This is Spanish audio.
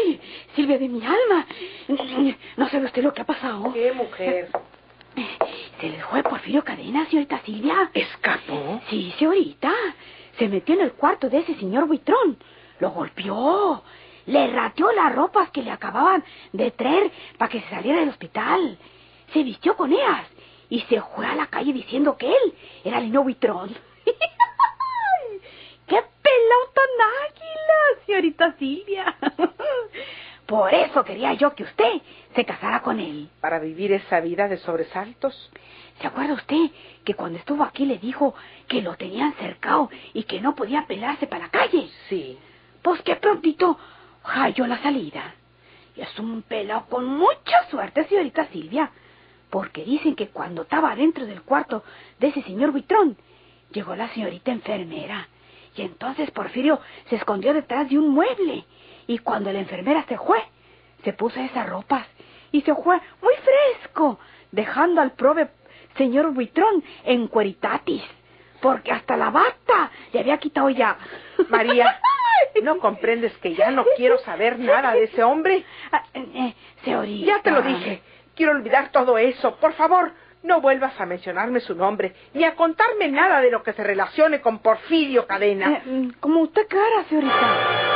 ¡Ay, Silvia de mi alma! ¿No sabe usted lo que ha pasado? ¿Qué, mujer? Se les fue Porfirio Cadena, señorita Silvia. ¿Escapó? Sí, señorita. Se metió en el cuarto de ese señor Buitrón. Lo golpeó. Le rateó las ropas que le acababan de traer para que se saliera del hospital. Se vistió con ellas y se fue a la calle diciendo que él era el niño Buitrón. ¡Qué pelón tan águila, señorita Silvia! Por eso quería yo que usted se casara con él. ¿Para vivir esa vida de sobresaltos? ¿Se acuerda usted que cuando estuvo aquí le dijo que lo tenían cercado y que no podía pelarse para la calle? Sí. Pues que prontito halló la salida. Y es un pelado con mucha suerte, señorita Silvia, porque dicen que cuando estaba dentro del cuarto de ese señor Buitrón, llegó la señorita enfermera. Y entonces Porfirio se escondió detrás de un mueble. Y cuando la enfermera se fue, se puso esas ropas y se fue muy fresco, dejando al prove señor Buitrón en cueritatis, porque hasta la bata le había quitado ya. María, ¿no comprendes que ya no quiero saber nada de ese hombre? Señorita. Ya te lo dije, quiero olvidar todo eso. Por favor, no vuelvas a mencionarme su nombre, ni a contarme nada de lo que se relacione con Porfirio Cadena. Como usted quiera, señorita.